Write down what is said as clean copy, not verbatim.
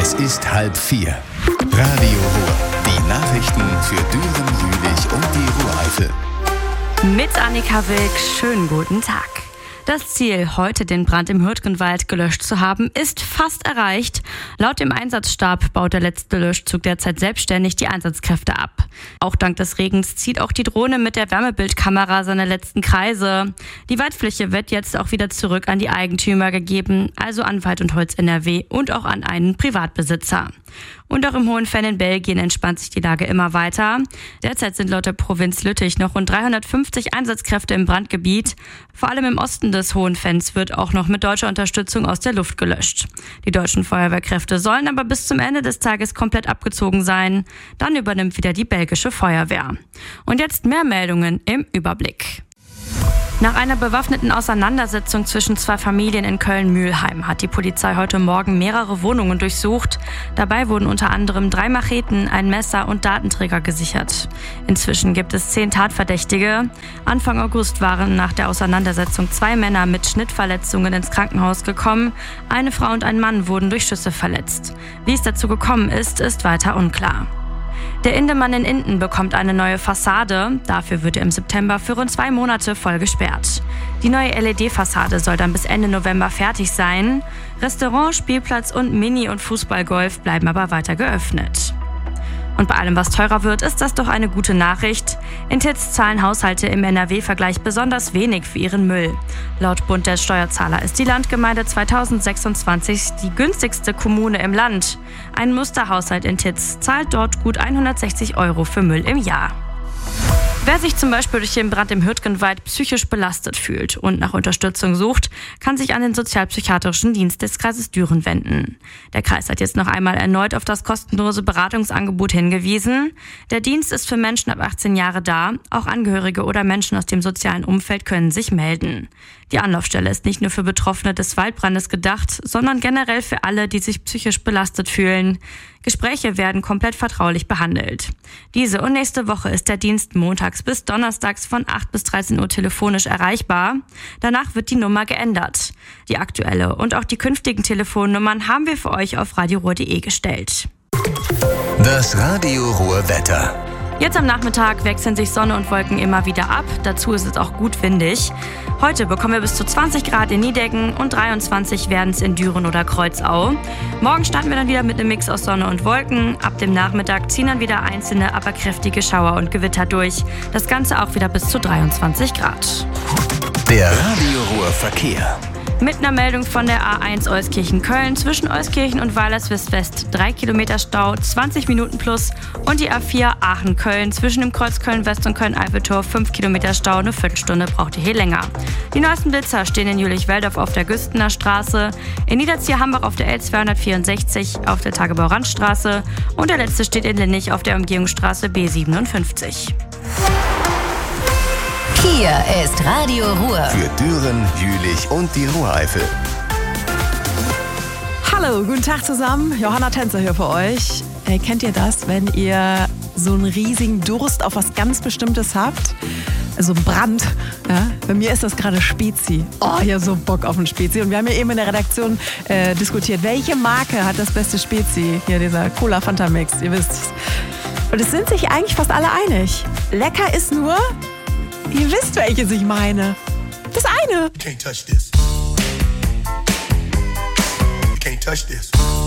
Es ist 3:30. Radio Ruhr. Die Nachrichten für Düren, Jülich und die Ruhr-Eifel. Mit Annika Wilk, schönen guten Tag. Das Ziel, heute den Brand im Hürtgenwald gelöscht zu haben, ist fast erreicht. Laut dem Einsatzstab baut der letzte Löschzug derzeit selbstständig die Einsatzkräfte ab. Auch dank des Regens zieht auch die Drohne mit der Wärmebildkamera seine letzten Kreise. Die Waldfläche wird jetzt auch wieder zurück an die Eigentümer gegeben, also an Wald und Holz NRW und auch an einen Privatbesitzer. Und auch im Hohenfenn in Belgien entspannt sich die Lage immer weiter. Derzeit sind laut der Provinz Lüttich noch rund 350 Einsatzkräfte im Brandgebiet. Vor allem im Osten des Hohenfenns wird auch noch mit deutscher Unterstützung aus der Luft gelöscht. Die deutschen Feuerwehrkräfte sollen aber bis zum Ende des Tages komplett abgezogen sein. Dann übernimmt wieder die belgische Feuerwehr. Und jetzt mehr Meldungen im Überblick. Nach einer bewaffneten Auseinandersetzung zwischen zwei Familien in Köln-Mühlheim hat die Polizei heute Morgen mehrere Wohnungen durchsucht. Dabei wurden unter anderem 3 Macheten, ein Messer und Datenträger gesichert. Inzwischen gibt es 10 Tatverdächtige. Anfang August waren nach der Auseinandersetzung 2 Männer mit Schnittverletzungen ins Krankenhaus gekommen. Eine Frau und ein Mann wurden durch Schüsse verletzt. Wie es dazu gekommen ist weiter unklar. Der Indemann in Inden bekommt eine neue Fassade. Dafür wird er im September für rund 2 Monate voll gesperrt. Die neue LED-Fassade soll dann bis Ende November fertig sein. Restaurant, Spielplatz und Mini- und Fußballgolf bleiben aber weiter geöffnet. Und bei allem, was teurer wird, ist das doch eine gute Nachricht. In Titz zahlen Haushalte im NRW-Vergleich besonders wenig für ihren Müll. Laut Bund der Steuerzahler ist die Landgemeinde 2026 die günstigste Kommune im Land. Ein Musterhaushalt in Titz zahlt dort gut 160 € für Müll im Jahr. Wer sich zum Beispiel durch den Brand im Hürtgenwald psychisch belastet fühlt und nach Unterstützung sucht, kann sich an den sozialpsychiatrischen Dienst des Kreises Düren wenden. Der Kreis hat jetzt noch einmal erneut auf das kostenlose Beratungsangebot hingewiesen. Der Dienst ist für Menschen ab 18 Jahre da. Auch Angehörige oder Menschen aus dem sozialen Umfeld können sich melden. Die Anlaufstelle ist nicht nur für Betroffene des Waldbrandes gedacht, sondern generell für alle, die sich psychisch belastet fühlen. Gespräche werden komplett vertraulich behandelt. Diese und nächste Woche ist der Dienst montags bis donnerstags von 8 bis 13 Uhr telefonisch erreichbar. Danach wird die Nummer geändert. Die aktuelle und auch die künftigen Telefonnummern haben wir für euch auf radioruhr.de gestellt. Das Radio Ruhr Wetter. Jetzt am Nachmittag wechseln sich Sonne und Wolken immer wieder ab. Dazu ist es auch gut windig. Heute bekommen wir bis zu 20 Grad in Niedecken und 23 werden es in Düren oder Kreuzau. Morgen starten wir dann wieder mit einem Mix aus Sonne und Wolken. Ab dem Nachmittag ziehen dann wieder einzelne, aber kräftige Schauer und Gewitter durch. Das Ganze auch wieder bis zu 23 Grad. Der Radio Ruhr Verkehr. Mit einer Meldung von der A1 Euskirchen-Köln zwischen Euskirchen und Weilerswist-West 3 Kilometer Stau, 20 Minuten plus, und die A4 Aachen-Köln zwischen dem Kreuz Köln-West und Köln-Eiffeltor 5 Kilometer Stau, eine Viertelstunde braucht ihr hier länger. Die neuesten Blitzer stehen in Jülich-Welldorf auf der Güstener Straße, in Niederzier-Hambach auf der L264 auf der Tagebau-Randstraße und der letzte steht in Linnich auf der Umgehungsstraße B57. Hier ist Radio Ruhr. Für Düren, Jülich und die Ruhr-Eifel. Hallo, guten Tag zusammen. Johanna Tänzer hier für euch. Kennt ihr das, wenn ihr so einen riesigen Durst auf was ganz Bestimmtes habt? Also Brand. Ja? Bei mir ist das gerade Spezi. Oh, ich habe so Bock auf einen Spezi. Und wir haben ja eben in der Redaktion diskutiert, welche Marke hat das beste Spezi? Hier dieser Cola Fanta Mix, ihr wisst es. Und es sind sich eigentlich fast alle einig. Lecker ist nur... Ihr wisst, welches ich meine. Das eine. You can't touch this. You can't touch this.